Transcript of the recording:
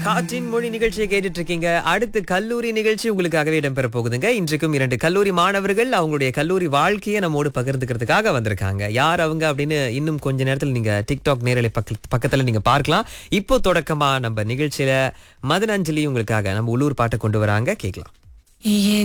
காற்றின் மொழி நிகழ்ச்சியை கேட்டுட்டு இருக்கீங்க. அடுத்து கல்லூரி நிகழ்ச்சி உங்களுக்காகவே இடம்பெற போகுதுங்க. இன்றைக்கும் 2 கல்லூரி மாணவர்கள் அவங்களுடைய கல்லூரி வாழ்க்கையை நம்மோடு பகிர்ந்துக்கிறதுக்காக வந்திருக்காங்க. யார் அவங்க அப்படின்னு இன்னும் கொஞ்ச நேரத்தில் நீங்க டிக்டாக் நேரலை பக்கத்துல நீங்க பார்க்கலாம். இப்போ தொடக்கமா நம்ம நிகழ்ச்சியில மதன் அஞ்சலி உங்களுக்காக நம்ம உள்ளூர் பாட்டை கொண்டு வராங்க, கேட்கலாம்.